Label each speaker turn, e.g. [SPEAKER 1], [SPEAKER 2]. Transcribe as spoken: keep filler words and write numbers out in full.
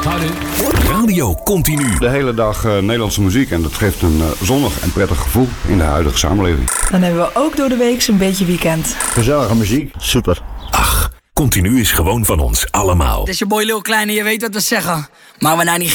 [SPEAKER 1] Radio Continu.
[SPEAKER 2] De hele dag uh, Nederlandse muziek en dat geeft een uh, zonnig en prettig gevoel in de huidige samenleving.
[SPEAKER 3] Dan hebben we ook door de week een beetje weekend.
[SPEAKER 4] Gezellige muziek, super.
[SPEAKER 1] Ach, Continu is gewoon van ons allemaal.
[SPEAKER 5] Het is je boy Lil Kleine, je weet wat we zeggen. Maar we nou niet